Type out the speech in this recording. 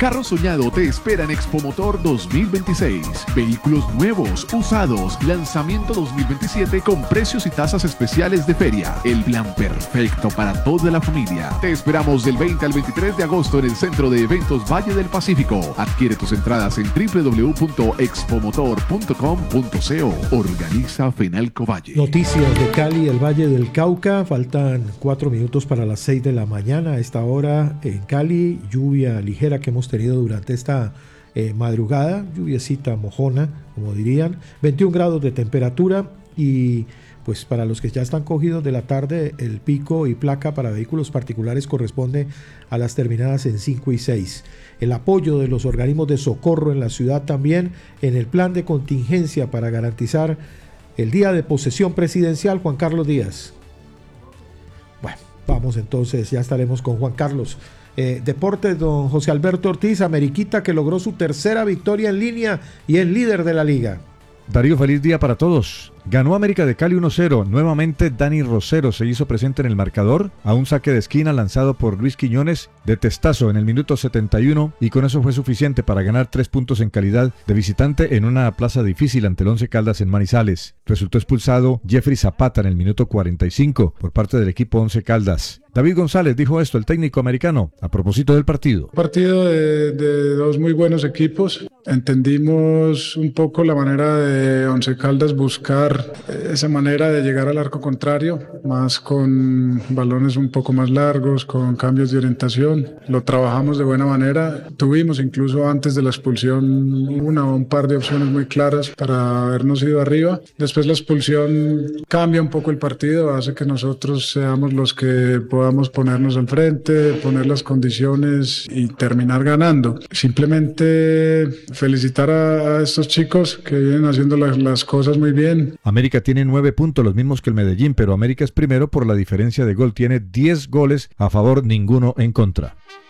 carro soñado te espera en Expomotor 2026. Vehículos nuevos, usados, lanzamiento 2027 con precios y tasas especiales de feria. El plan perfecto para toda la familia. Te esperamos del 20 al 23 de agosto en el Centro de Eventos Valle del Pacífico. Adquiere tus entradas en www.expomotor.com.co. Organiza Fenalco Valle. Noticias de Cali, el Valle del Cauca. Faltan 4 minutos para las 6 de la mañana. A esta hora en Cali, lluvia ligera que hemos tenido durante esta madrugada. Lluviecita mojona, como dirían. 21 grados de temperatura y pues para los que ya están cogidos de la tarde, el pico y placa para vehículos particulares corresponde a las terminadas en 5 y 6. El apoyo de los organismos de socorro en la ciudad también en el plan de contingencia para garantizar el día de posesión presidencial. Juan Carlos Díaz. Bueno, vamos entonces, ya estaremos con Juan Carlos. Deportes, don José Alberto Ortiz, Ameriquita que logró su tercera victoria en línea y es líder de la liga. Darío, feliz día para todos. Ganó América de Cali 1-0. Nuevamente Dani Rosero se hizo presente en el marcador a un saque de esquina lanzado por Luis Quiñones de testazo en el minuto 71 y con eso fue suficiente para ganar 3 puntos en calidad de visitante en una plaza difícil ante el Once Caldas en Manizales. Resultó expulsado Jeffrey Zapata en el minuto 45 por parte del equipo Once Caldas. David González dijo esto, el técnico americano, a propósito del partido. Partido de dos muy buenos equipos. Entendimos un poco la manera de Once Caldas buscar esa manera de llegar al arco contrario, más con balones un poco más largos, con cambios de orientación. Lo trabajamos de buena manera. Tuvimos incluso antes de la expulsión un par de opciones muy claras para habernos ido arriba. Después la expulsión cambia un poco el partido, hace que nosotros seamos los que podamos ponernos al frente, poner las condiciones y terminar ganando. Simplemente felicitar a estos chicos que vienen haciendo las cosas muy bien. América tiene 9 puntos, los mismos que el Medellín, pero América es primero por la diferencia de gol. Tiene 10 goles a favor, ninguno en contra.